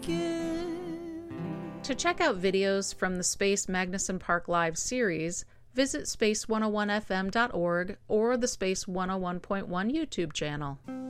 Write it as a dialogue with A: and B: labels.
A: again.
B: To check out videos from the Space Magnuson Park Live series, visit space101fm.org or the Space 101.1 YouTube channel.